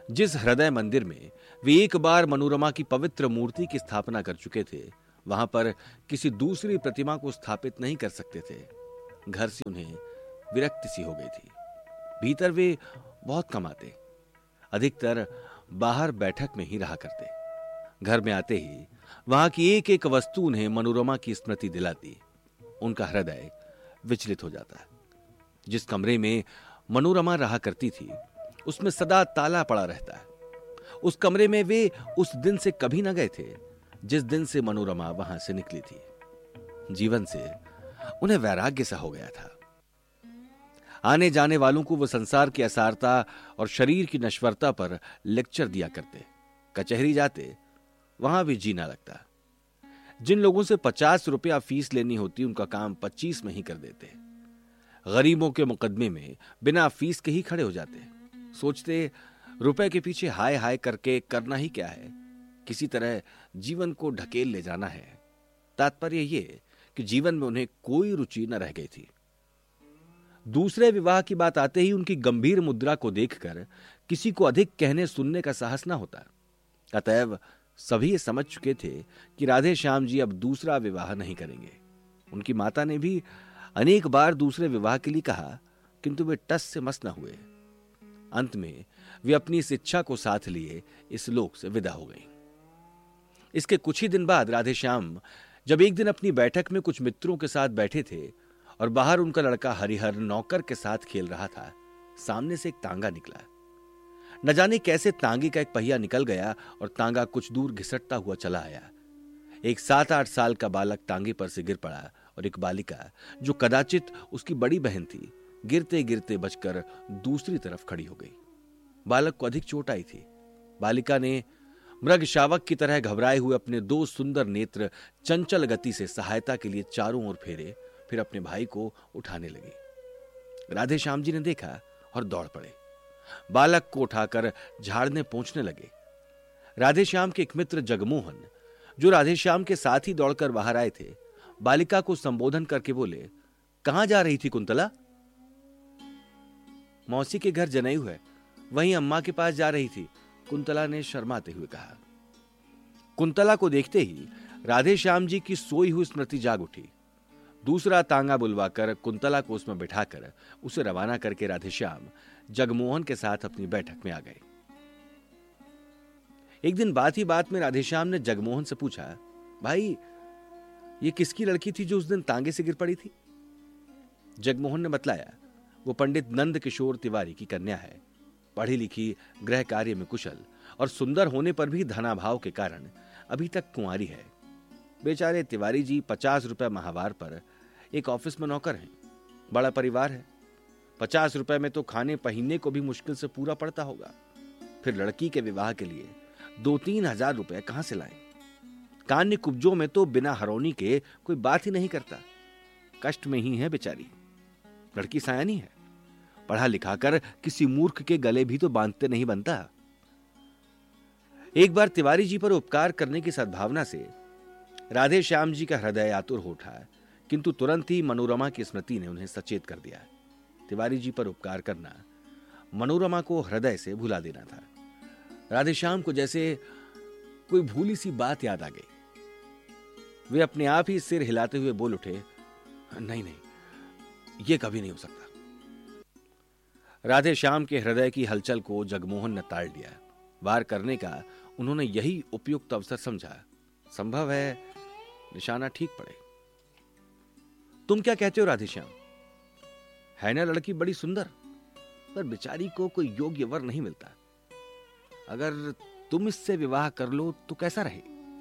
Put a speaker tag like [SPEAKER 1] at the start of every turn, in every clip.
[SPEAKER 1] जिस हृदय मंदिर में वे एक बार मनोरमा की पवित्र मूर्ति की स्थापना कर चुके थे, वहां पर किसी दूसरी प्रतिमा को स्थापित नहीं कर सकते थे। घर से उन्हें विरक्ति सी हो गई थी। भीतर वे बहुत कम आते, अधिकतर बाहर बैठक में ही रहा करते। घर में आते ही वहां की एक एक वस्तु उन्हें मनोरमा की स्मृति दिलाती। उनका हृदय विचलित हो जाता। जिस कमरे में मनोरमा रहा करती थी, उसमें सदा ताला पड़ा रहता है। उस कमरे में वे उस दिन से कभी न गए थे जिस दिन से मनोरमा वहां से निकली थी। जीवन से उन्हें वैराग्य सा हो गया था। आने जाने वालों को वो संसार की असारता और शरीर की नश्वरता पर लेक्चर दिया करते। कचहरी जाते, वहां भी जी ना लगता। जिन लोगों से 50 रुपया फीस लेनी होती, उनका काम 25 में ही कर देते। गरीबों के मुकदमे में बिना फीस के ही खड़े हो जाते। सोचते रुपए के पीछे हाय हाय करके करना ही क्या है, किसी तरह जीवन को ढकेल ले जाना है। तात्पर्य ये कि जीवन में उन्हें कोई रुचि न रह गई थी। दूसरे विवाह की बात आते ही उनकी गंभीर मुद्रा को देखकर किसी को अधिक कहने सुनने का साहस न होता। अतएव सभी ये समझ चुके थे कि राधे श्याम जी अब दूसरा विवाह नहीं करेंगे। उनकी माता ने भी अनेक बार दूसरे विवाह के लिए कहा, किंतु वे टस से मस न हुए। अंत में वे अपनी इस इच्छा को साथ लिए इस लोक से विदा हो गई। इसके कुछ ही दिन बाद राधे श्याम जब एक दिन अपनी बैठक में कुछ मित्रों के साथ बैठे थे और बाहर उनका लड़का हरिहर नौकर के साथ खेल रहा था, सामने से एक तांगा निकला। न जाने कैसे तांगे का एक पहिया निकल गया और तांगा कुछ दूर घिसटता हुआ चला आया। एक 7-8 साल का बालक तांगे पर से गिर पड़ा और एक बालिका, जो कदाचित उसकी बड़ी बहन थी, गिरते गिरते बचकर दूसरी तरफ खड़ी हो गई। बालक को अधिक चोट आई थी। बालिका ने मृग शावक की तरह घबराए हुए अपने 2 सुंदर नेत्र चंचल गति से सहायता के लिए चारों ओर फेरे, फिर अपने भाई को उठाने लगी। राधे श्याम जी ने देखा और दौड़ पड़े। बालक को उठाकर झाड़ने पहुंचने लगे। राधे श्याम के एक मित्र जगमोहन, जो राधे श्याम के साथ ही दौड़कर बाहर आए थे, बालिका को संबोधन करके बोले, कहां जा रही थी कुंतला? मौसी के घर जनेऊ है, वहीं अम्मा के पास जा रही थी, कुंतला ने शर्माते हुए कहा। कुंतला को देखते ही राधे श्याम जी की सोई हुई स्मृति जाग उठी। दूसरा तांगा बुलवाकर कुंतला को उसमें बिठाकर उसे रवाना करके राधे श्याम जगमोहन के साथ अपनी बैठक में आ गए। एक दिन बात ही बात में राधे श्याम ने जगमोहन से पूछा, भाई ये किसकी लड़की थी जो उस दिन तांगे से गिर पड़ी थी? जगमोहन ने बतलाया, वो पंडित नंद किशोर तिवारी की कन्या है। पढ़ी लिखी, गृह कार्य में कुशल और सुंदर होने पर भी धनाभाव के कारण अभी तक कुंवारी है। बेचारे तिवारी जी 50 रुपए माहवार पर एक ऑफिस में नौकर हैं। बड़ा परिवार है। 50 रुपए में तो खाने पहनने को भी मुश्किल से पूरा पड़ता होगा। फिर लड़की के विवाह के लिए 2-3 हजार रुपए कहां से लाएं? कान्य कुब्जों में तो बिना हरौनी के कोई बात ही नहीं करता। कष्ट में ही है बेचारी। लड़की सयानी है, पढ़ा लिखा कर किसी मूर्ख के गले भी तो बांधते नहीं बनता। एक बार तिवारी जी पर उपकार करने की सद्भावना से राधे श्याम जी का हृदय आतुर हो उठा, किंतु तुरंत ही मनोरमा की स्मृति ने उन्हें सचेत कर दिया। तिवारी जी पर उपकार करना मनोरमा को हृदय से भुला देना था। राधे श्याम को जैसे कोई भूली सी बात याद आ गई। वे अपने आप ही सिर हिलाते हुए बोल उठे, नहीं नहीं, यह कभी नहीं हो सकता। राधे श्याम के हृदय की हलचल को जगमोहन ने ताड़ लिया। वार करने का उन्होंने यही उपयुक्त अवसर समझा। संभव है निशाना ठीक पड़े। तुम क्या कहते हो राधे श्याम? है ना लड़की बड़ी सुंदर, पर बेचारी को कोई योग्य वर नहीं मिलता। अगर तुम इससे विवाह कर लो तो कैसा रहे?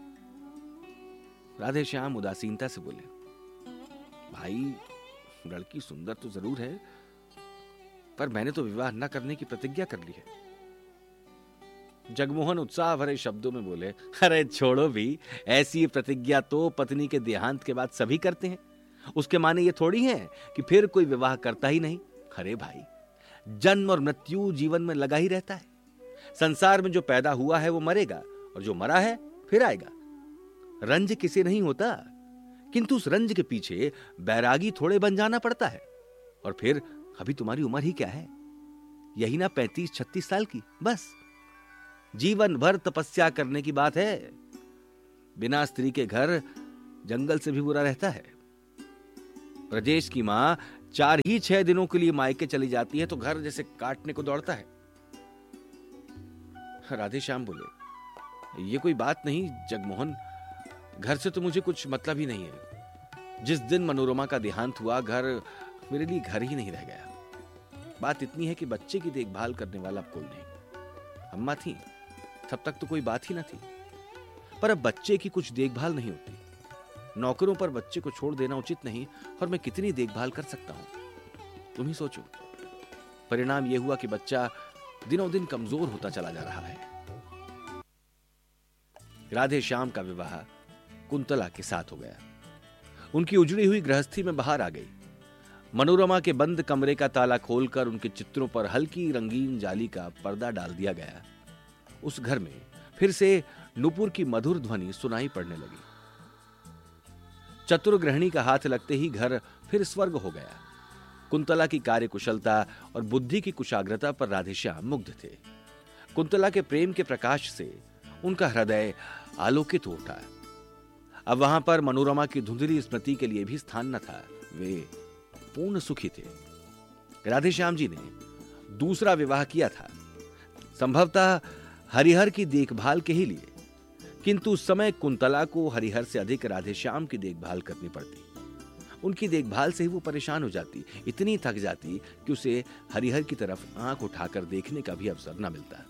[SPEAKER 1] राधे श्याम उदासीनता से बोले, भाई लड़की सुंदर तो जरूर है, पर मैंने तो विवाह न करने की प्रतिज्ञा कर ली है। जगमोहन उत्साह भरे शब्दों में बोले, अरे छोड़ो भी, ऐसी प्रतिज्ञा तो पत्नी के देहांत के बाद सभी करते हैं। उसके माने ये थोड़ी है कि फिर कोई विवाह करता ही नहीं। अरे भाई, जन्म और मृत्यु जीवन में लगा ही रहता है। संसार में जो पैदा हुआ है वो मरेगा, और जो मरा है फिर आएगा। रंज किसे नहीं होता, किंतु उस रंज के पीछे बैरागी थोड़े बन जाना पड़ता है। और फिर अभी तुम्हारी उम्र ही क्या है, यही ना 35-36 साल की, बस जीवन भर तपस्या करने की बात है। बिना स्त्री के घर जंगल से भी बुरा रहता है। ब्रजेश की मां 4 ही 6 दिनों के लिए मायके चली जाती है तो घर जैसे काटने को दौड़ता है। राधेश्याम बोले, ये कोई बात नहीं जगमोहन, घर से तो मुझे कुछ मतलब ही नहीं है। जिस दिन मनोरमा का देहांत हुआ घर मेरे लिए घर ही नहीं रह गया। बात इतनी है कि बच्चे की देखभाल करने वाला अब कोई नहीं। अम्मा थी तब तक तो कोई बात ही ना थी, पर अब बच्चे की कुछ देखभाल नहीं होती। नौकरों पर बच्चे को छोड़ देना उचित नहीं, और मैं कितनी देखभाल कर सकता हूं, तुम ही सोचो। परिणाम यह हुआ कि बच्चा दिनों दिन कमजोर होता चला जा रहा है। राधेश्याम का विवाह कुंतला के साथ हो गया। उनकी उजड़ी हुई गृहस्थी में बहार आ गई। मनोरमा के बंद कमरे का ताला खोलकर उनके चित्रों पर हल्की रंगीन जाली का पर्दा डाल दिया गया। उस घर में फिर से नुपुर की मधुर ध्वनि सुनाई पड़ने लगी। चतुर गृहिणी का हाथ लगते ही घर फिर स्वर्ग हो गया। कुंतला की कार्यकुशलता और बुद्धि की कुशाग्रता पर राधेश्याम मुग्ध थे। कुंतला के प्रेम के प्रकाश से उनका हृदय आलोकित हो उठा। अब वहां पर मनोरमा की धुंधली स्मृति के लिए भी स्थान न था। वे पूर्ण सुखी थे। राधेश्याम जी ने दूसरा विवाह किया था, संभवतः हरिहर की देखभाल के ही लिए, किंतु उस समय कुंतला को हरिहर से अधिक राधेश्याम की देखभाल करनी पड़ती। उनकी देखभाल से ही वो परेशान हो जाती, इतनी थक जाती कि उसे हरिहर की तरफ आंख उठाकर देखने का भी अवसर न मिलता।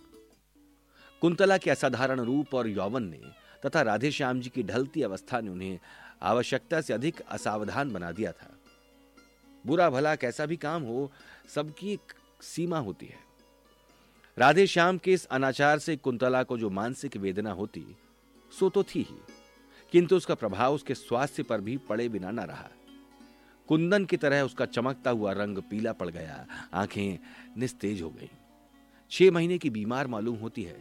[SPEAKER 1] कुंतला के असाधारण रूप और यौवन ने तथा राधेश्याम जी की ढलती अवस्था ने उन्हें आवश्यकता से अधिक असावधान बना दिया था। बुरा भला कैसा भी काम हो, सबकी एक सीमा होती है। राधेश्याम के इस अनाचार से कुंतला को जो मानसिक वेदना होती सो तो थी ही, किंतु उसका प्रभाव उसके स्वास्थ्य पर भी पड़े बिना न रहा। कुंदन की तरह उसका चमकता हुआ रंग पीला पड़ गया, आंखें निस्तेज हो गईं। 6 महीने की बीमार मालूम होती है।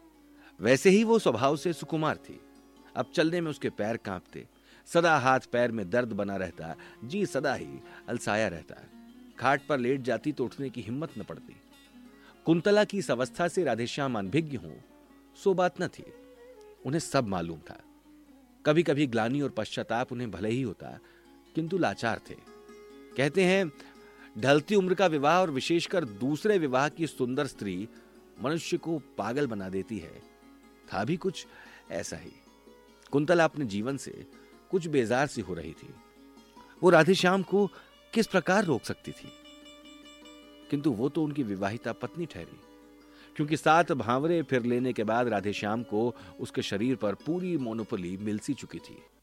[SPEAKER 1] वैसे ही वो स्वभाव से सुकुमार थी। अब चलने में उसके पैर कांपते, सदा हाथ पैर में दर्द बना रहता, जी सदा ही अलसाया रहता। खाट पर लेट जाती तो उठने की हिम्मत न पड़ती। कुंतला की इस अवस्था से राधेश्याम अनभिज्ञ हो सो बात न थी। उन्हें सब मालूम था। कभी कभी ग्लानि और पश्चाताप उन्हें भले ही होता, किंतु लाचार थे। कहते हैं, ढलती उम्र का विवाह और विशेषकर दूसरे विवाह की सुंदर स्त्री मनुष्य को पागल बना देती है। था भी कुछ ऐसा ही। कुंतला अपने जीवन से कुछ बेजार सी हो रही थी। वो राधेश्याम को किस प्रकार रोक सकती थी? किंतु वो तो उनकी विवाहिता पत्नी ठहरी, क्योंकि 7 भांवरे फिर लेने के बाद राधेश्याम को उसके शरीर पर पूरी मोनोपोली मिल सी चुकी थी।